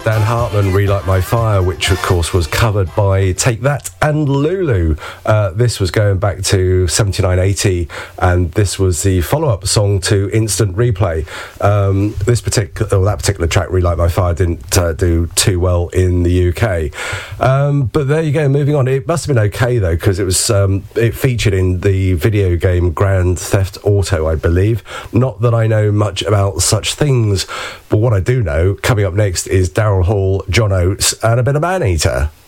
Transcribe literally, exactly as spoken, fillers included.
was Dan Hartman, Relight My Fire, which of course was covered by Take That and Lulu. Uh, this was going back to seventy-nine eighty, and this was the follow-up song to Instant Replay. Um, this particular, or that particular track, Relight My Fire, didn't uh, do too well in the U K. Um, but there you go, moving on. It must have been okay though, because it was um, it featured in the video game Grand Theft Auto, I believe. Not that I know much about such things, but what I do know, coming up next is Daryl Hall, John Oates, and a bit of Maneater.